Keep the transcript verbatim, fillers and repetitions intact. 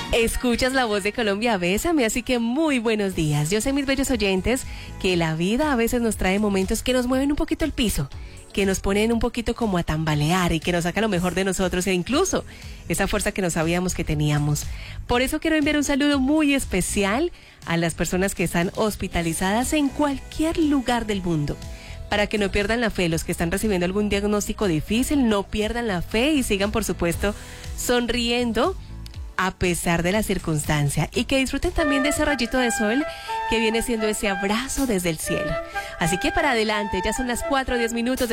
Escuchas La Voz de Colombia, bésame, así que muy buenos días. Yo sé, mis bellos oyentes, que la vida a veces nos trae momentos que nos mueven un poquito el piso, que nos ponen un poquito como a tambalear y que nos sacan lo mejor de nosotros e incluso esa fuerza que no sabíamos que teníamos. Por eso quiero enviar un saludo muy especial a las personas que están hospitalizadas en cualquier lugar del mundo. Para que no pierdan la fe, los que están recibiendo algún diagnóstico difícil, no pierdan la fe y sigan, por supuesto, sonriendo a pesar de la circunstancia, y que disfruten también de ese rayito de sol que viene siendo ese abrazo desde el cielo. Así que para adelante, ya son las cuatro diez minutos.